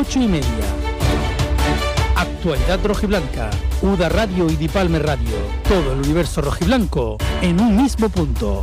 8:30. Actualidad rojiblanca, UDA Radio y Dipalme Radio. Todo el universo rojiblanco en un mismo punto.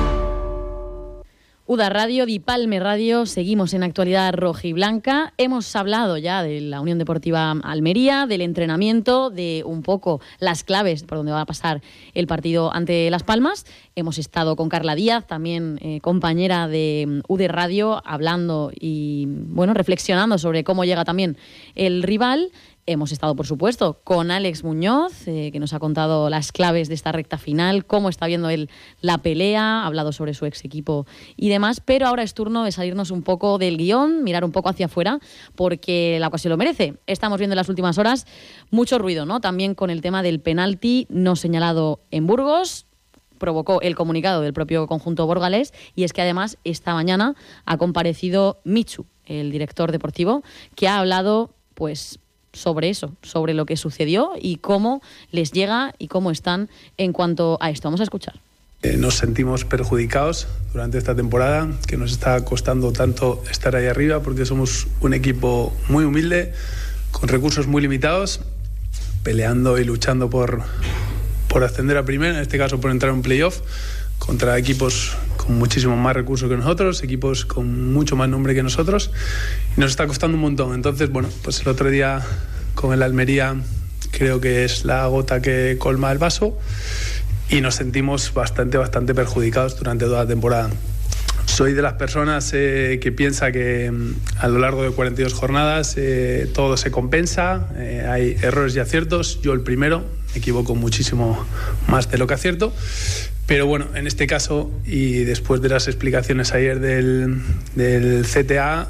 UDA Radio, Dipalme Radio, seguimos en Actualidad Rojiblanca. Hemos hablado ya de la Unión Deportiva Almería, del entrenamiento, de un poco las claves por donde va a pasar el partido ante Las Palmas. Hemos estado con Carla Díaz, también compañera de UDA Radio, hablando y reflexionando sobre cómo llega también el rival. Hemos estado, por supuesto, con Alex Muñoz, que nos ha contado las claves de esta recta final, cómo está viendo él la pelea, ha hablado sobre su ex equipo y demás, pero ahora es turno de salirnos un poco del guión, mirar un poco hacia afuera, porque la ocasión lo merece. Estamos viendo en las últimas horas mucho ruido, ¿no? También con el tema del penalti no señalado en Burgos, provocó el comunicado del propio conjunto borgalés, y es que además esta mañana ha comparecido Michu, el director deportivo, que ha hablado, pues, sobre eso, sobre lo que sucedió y cómo les llega y cómo están en cuanto a esto. Vamos a escuchar. Nos sentimos perjudicados durante esta temporada, que nos está costando tanto estar ahí arriba, porque somos un equipo muy humilde, con recursos muy limitados, peleando y luchando por ascender a primera, en este caso por entrar en un playoff, contra equipos con muchísimo más recursos que nosotros, equipos con mucho más nombre que nosotros, y nos está costando un montón. Entonces, pues el otro día con el Almería creo que es la gota que colma el vaso, y nos sentimos bastante perjudicados durante toda la temporada. Soy de las personas que piensa que a lo largo de 42 jornadas todo se compensa, hay errores y aciertos. Yo el primero, me equivoco muchísimo más de lo que acierto. Pero bueno, en este caso, y después de las explicaciones ayer del CTA,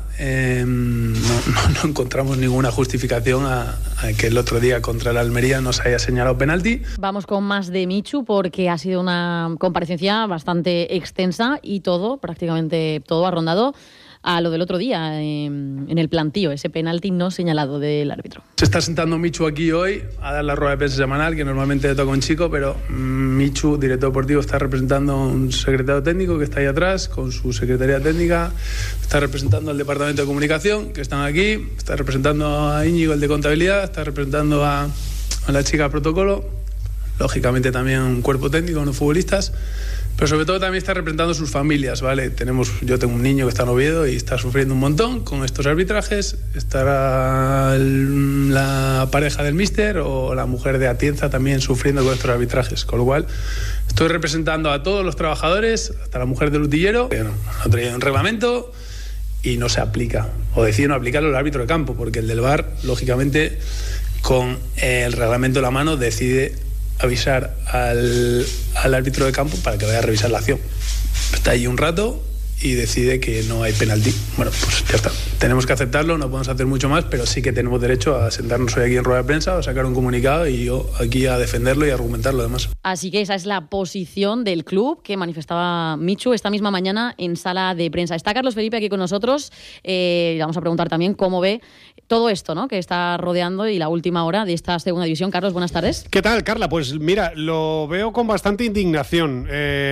no encontramos ninguna justificación a que el otro día contra el Almería nos haya señalado penalti. Vamos con más de Michu, porque ha sido una comparecencia bastante extensa y prácticamente todo ha rondado a lo del otro día en el plantío, ese penalti no señalado del árbitro. Se está sentando Michu aquí hoy a dar la rueda de prensa semanal, que normalmente le toca a un chico, pero Michu, director deportivo, está representando a un secretario técnico que está ahí atrás, con su secretaría técnica, está representando al departamento de comunicación, que están aquí, está representando a Íñigo, el de contabilidad, está representando a la chica de protocolo, lógicamente también un cuerpo técnico, unos futbolistas, pero sobre todo también está representando sus familias, ¿vale? Yo tengo un niño que está en Oviedo y está sufriendo un montón con estos arbitrajes. Estará la pareja del míster o la mujer de Atienza también sufriendo con estos arbitrajes, con lo cual estoy representando a todos los trabajadores, hasta la mujer del utillero. Ha traído un reglamento y no se aplica, o decide no aplicarlo el árbitro de campo, porque el del VAR, lógicamente, con el reglamento en la mano, decide avisar al árbitro de campo para que vaya a revisar la acción. Está ahí un rato y decide que no hay penalti. Bueno, pues ya está. Tenemos que aceptarlo, no podemos hacer mucho más, pero sí que tenemos derecho a sentarnos hoy aquí en rueda de prensa, a sacar un comunicado y yo aquí a defenderlo y a argumentarlo además. Así que esa es la posición del club que manifestaba Michu esta misma mañana en sala de prensa. Está Carlos Felipe aquí con nosotros. Vamos a preguntar también cómo ve todo esto, ¿no?, que está rodeando y la última hora de esta segunda división. Carlos, buenas tardes. ¿Qué tal, Carla? Pues mira, lo veo con bastante indignación.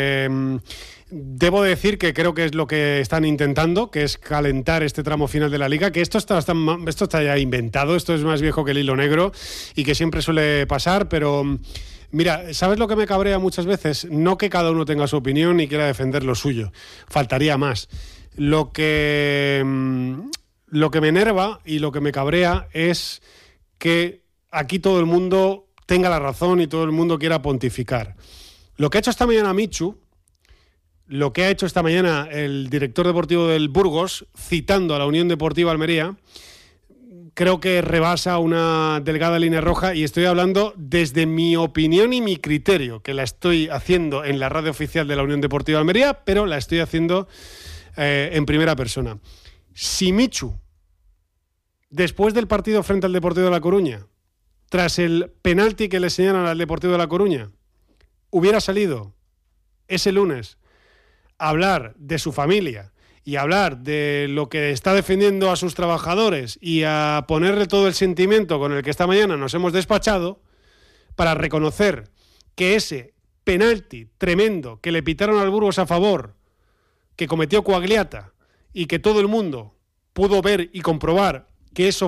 Debo decir que creo que es lo que están intentando, que es calentar este tramo final de la Liga, que esto está ya inventado, esto es más viejo que el hilo negro y que siempre suele pasar, pero mira, ¿sabes lo que me cabrea muchas veces? No que cada uno tenga su opinión y quiera defender lo suyo, faltaría más. Lo que me enerva y lo que me cabrea es que aquí todo el mundo tenga la razón y todo el mundo quiera pontificar. Lo que ha hecho esta mañana Michu, lo que ha hecho esta mañana el director deportivo del Burgos, citando a la Unión Deportiva Almería, creo que rebasa una delgada línea roja, y estoy hablando desde mi opinión y mi criterio, que la estoy haciendo en la radio oficial de la Unión Deportiva Almería, pero la estoy haciendo en primera persona. Si Michu, después del partido frente al Deportivo de La Coruña, tras el penalti que le señalan al Deportivo de La Coruña, hubiera salido ese lunes a hablar de su familia y hablar de lo que está defendiendo a sus trabajadores y a ponerle todo el sentimiento con el que esta mañana nos hemos despachado, para reconocer que ese penalti tremendo que le pitaron al Burgos a favor, que cometió Coagliata, y que todo el mundo pudo ver y comprobar que eso